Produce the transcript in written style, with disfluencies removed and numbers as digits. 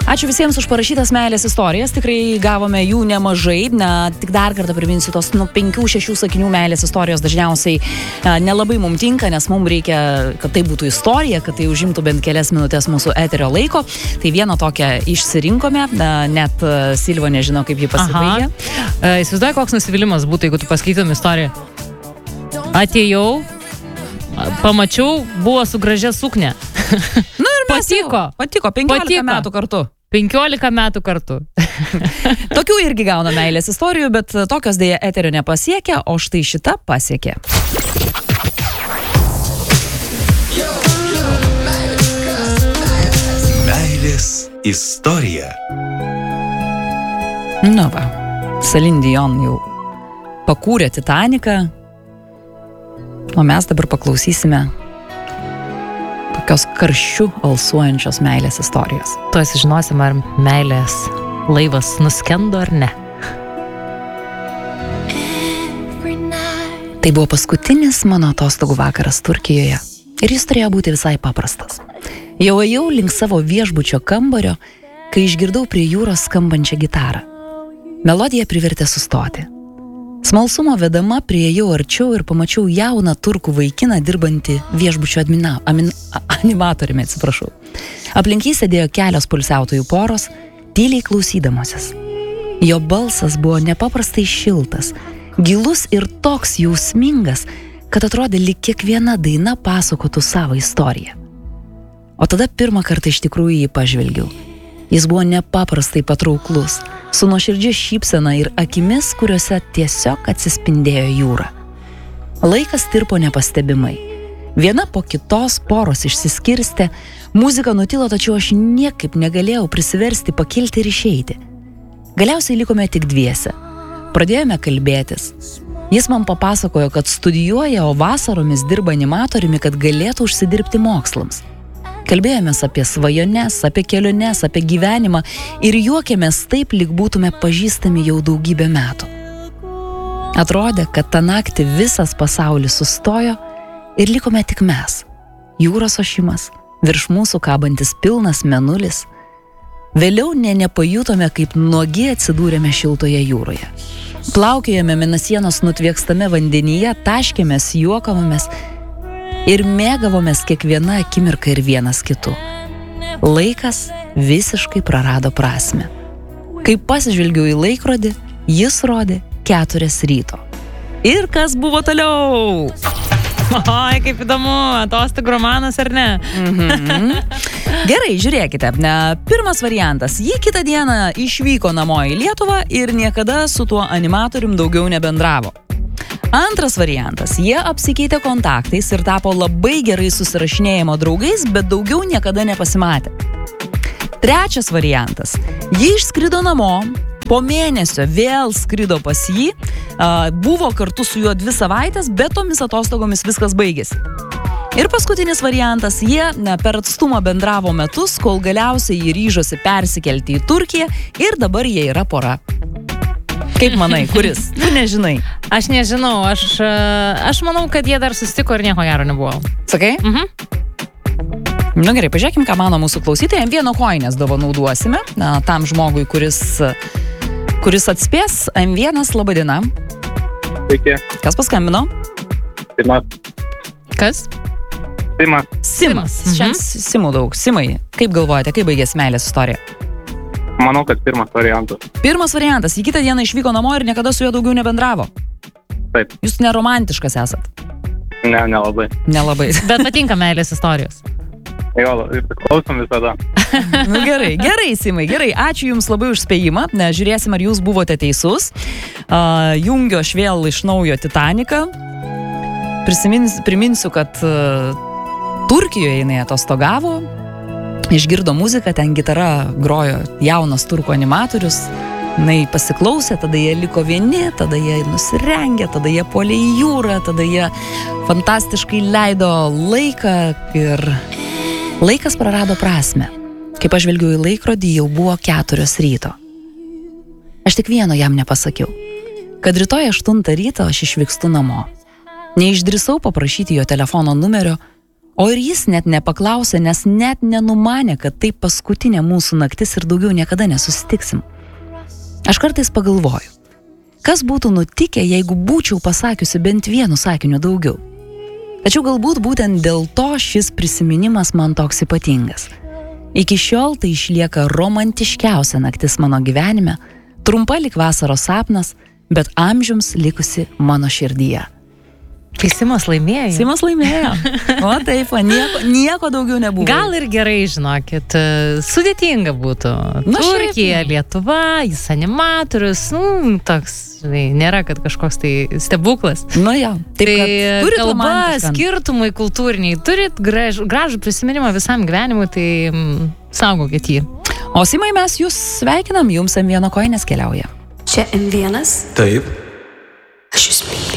Ačiū visiems už parašytas meilės istorijas, tikrai gavome jų nemažai, tik dar kartą priminsiu, tos 5-6 sakinių meilės istorijos dažniausiai nelabai mums tinka, nes mums reikia, kad tai būtų istorija, kad tai užimtų bent kelias minutės mūsų eterio laiko. Tai vieną tokią išsirinkome, net Silva nežino, kaip ji pasibaigė. Įsivaizduoju, koks nusivylimas būtų, jeigu tu paskaitytum istoriją. Atėjau, pamačiau, buvo su gražia sukne. Nu ir patiko 15 metų kartu. 15 metų kartu. Tokių irgi gauna meilės istorijų, bet tokios dėja eterio nepasiekia, o štai šita pasiekė. Meilės istorija. Nu va, Celine Dion jau pakūrė Titaniką, o mes dabar paklausysime tokios karščių alsuojančios meilės istorijos. Tuoj sužinosim, ar meilės laivas nuskendo ar ne. Tai buvo paskutinis mano atostogų vakaras Turkijoje ir jis turėjo būti visai paprastas. Jau ėjau link savo viešbučio kambario, kai išgirdau prie jūros skambančią gitarą. Melodija privertė sustoti. Smalsumo vedama priėjau arčiau ir pamačiau jauną turkų vaikiną dirbantį viešbučio animatoriumi, atsiprašau. Aplink jį sėdėjo kelios poilsiautojų poros, tyliai klausydamasis. Jo balsas buvo nepaprastai šiltas, gilus ir toks jausmingas, kad atrodė lyg kiekviena daina pasakotų savo istoriją. O tada pirmą kartą iš tikrųjų jį pažvelgiau. Jis buvo nepaprastai patrauklus, su nuoširdžia šypsena ir akimis, kuriuose tiesiog atsispindėjo jūra. Laikas tirpo nepastebimai. Viena po kitos poros išsiskirstė, muzika nutilo, tačiau aš niekaip negalėjau prisiversti pakilti ir išeiti. Galiausiai likome tik dviese. Pradėjome kalbėtis. Jis man papasakojo, kad studijuoja, o vasaromis dirba animatoriumi, kad galėtų užsidirbti mokslams. Kalbėjomės apie svajones, apie keliones, apie gyvenimą ir juokėmės taip, lyg būtume pažįstami jau daugybę metų. Atrodė, kad tą naktį visas pasaulis sustojo ir likome tik mes. Jūros ošimas, virš mūsų kabantis pilnas mėnulis. Vėliau nepajutome, kaip nuogi atsidūrėme šiltoje jūroje. Plaukiojame mėnesienos nutviekstame vandenyje, taškėmės, juokavomės ir mėgavomės kiekvieną akimirką ir vienas kitu. Laikas visiškai prarado prasmę. Kai pasižvelgiau į laikrodį, jis rodė 4 ryto. Ir kas buvo toliau? Oi, kaip įdomu, atostogų romanas ar ne? Gerai, žiūrėkite. Pirmas variantas. Ji kitą dieną išvyko namo į Lietuvą ir niekada su tuo animatorium daugiau nebendravo. Antras variantas. Jie apsikeitė kontaktais ir tapo labai gerai susirašinėjimo draugais, bet daugiau niekada nepasimatė. Trečias variantas. Ji išskrido namo, po mėnesio vėl skrido pas jį, buvo kartu su juo 2 savaitės, bet tomis atostogomis viskas baigėsi. Ir paskutinis variantas. Jie per atstumą bendravo metus, kol galiausiai jį ryžosi persikelti į Turkiją ir dabar jie yra pora. Kaip manai, kuris? Tu nežinai. Aš nežinau, aš manau, kad jie dar susitiko ir nieko gero nebuvo. Sakai? Nu gerai, pažiūrėkim, ką mano mūsų klausytojai. 1 kojinės dovanų duosime tam žmogui, kuris atspės. M1, laba diena. Sveiki. Kas paskambino? Simas. Kas? Simas. Šiandien Simų daug. Simai, kaip galvojate, kaip baigėsi meilės istorija? Manau, kad pirmas variantas. Pirmas variantas. Į kitą dieną išvyko namo ir niekada su juo daugiau nebendravo. Taip. Jūs neromantiškas esat. Ne, nelabai. Nelabai. Bet patinka meilės istorijos. Jo, ir klausom visada. Nu gerai, Simai, gerai. Ačiū Jums labai už spėjimą. Žiūrėsim, ar Jūs buvote teisus. Jungiu aš vėl iš naujo Titaniką. Priminsiu, kad Turkijoje jinai atostogavo. Išgirdo muziką, ten gitara grojo jaunas turkų animatorius. Jinai pasiklausė, tada jie liko vieni, tada jie nusirengė, tada jie puolė į jūrą, tada jie fantastiškai leido laiką ir laikas prarado prasmę. Kai pažvelgiau į laikrodį, jau buvo 4 ryto. Aš tik vieno jam nepasakiau, kad rytoj 8 ryto aš išvykstu namo. Neišdrįsau paprašyti jo telefono numerio, O ir jis net nepaklausė, nes net nenumanė, kad tai paskutinė mūsų naktis ir daugiau niekada nesusitiksim. Aš kartais pagalvoju, kas būtų nutikę, jeigu būčiau pasakiusi bent vienu sakiniu daugiau. Tačiau galbūt būtent dėl to šis prisiminimas man toks ypatingas. Iki šiol tai išlieka romantiškiausia naktis mano gyvenime, trumpa lyg vasaros sapnas, bet amžiums likusi mano širdyje. Tai Simas laimėjo. Simas laimėjo. O taip, nieko daugiau nebuvo. Gal ir gerai, žinokit, sudėtinga būtų. Na, Turkija, Lietuva, jis animatorius, toks, žinai, nėra, kad kažkoks tai stebuklas. Nu jo, taip, Tai kalba, skirtumai kultūriniai, turit gražų prisiminimą visam gyvenimui, tai saugokit jį. O Simai, mes jūs sveikinam, jums M1 koinės keliauja. Čia M1. Taip. Aš jūs myliu.